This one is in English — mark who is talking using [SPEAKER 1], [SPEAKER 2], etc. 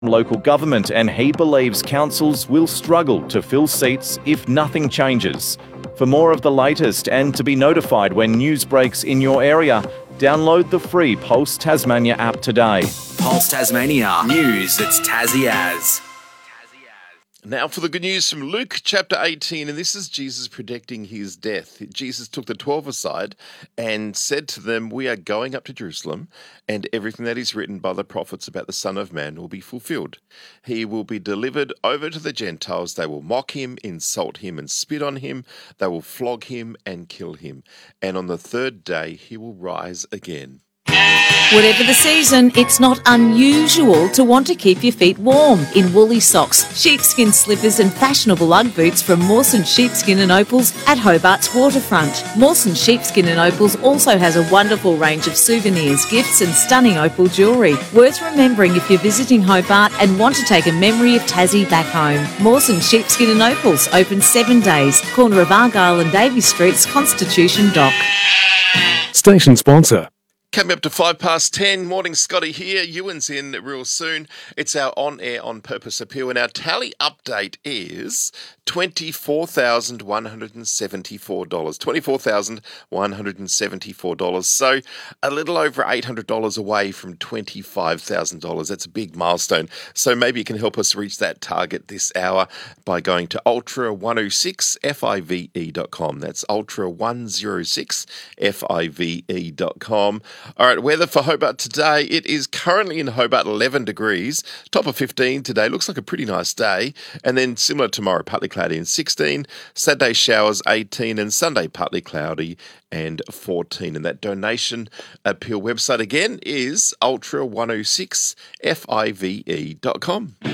[SPEAKER 1] local government, and he believes councils will struggle to fill seats if nothing changes. For more of the latest and to be notified when news breaks in your area, download the free Pulse Tasmania app today.
[SPEAKER 2] Pulse Tasmania. News that's Tassie as.
[SPEAKER 3] Now for the good news from Luke chapter 18, and this is Jesus predicting his death. Jesus took the 12 aside and said to them, "We are going up to Jerusalem, and everything that is written by the prophets about the Son of Man will be fulfilled. He will be delivered over to the Gentiles. They will mock him, insult him, and spit on him. They will flog him and kill him. And on the third day he will rise again."
[SPEAKER 4] Whatever the season, it's not unusual to want to keep your feet warm in woolly socks, sheepskin slippers and fashionable Ugg boots from Mawson Sheepskin and Opals at Hobart's waterfront. Mawson Sheepskin and Opals also has a wonderful range of souvenirs, gifts and stunning opal jewellery. Worth remembering if you're visiting Hobart and want to take a memory of Tassie back home. Mawson Sheepskin and Opals, open 7 days, corner of Argyle and Davies Streets, Constitution Dock.
[SPEAKER 5] Station sponsor.
[SPEAKER 3] Coming up to 10:05. Morning, Scotty here. Ewan's in real soon. It's our on-air, on-purpose appeal, and our tally update is $24,174. $24,174. So a little over $800 away from $25,000. That's a big milestone. So maybe you can help us reach that target this hour by going to ultra106five.com. That's ultra106five.com. All right, weather for Hobart today. It is currently in Hobart 11 degrees, top of 15 today. Looks like a pretty nice day. And then similar tomorrow, partly cloudy and 16. Saturday showers 18 and Sunday partly cloudy and 14. And that donation appeal website again is ultra106five.com.